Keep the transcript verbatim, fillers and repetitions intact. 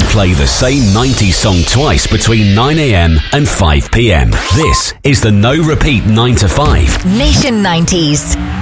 play the same nineties song twice between nine a.m. and five p.m. This is the No Repeat nine to five. Nation nineties.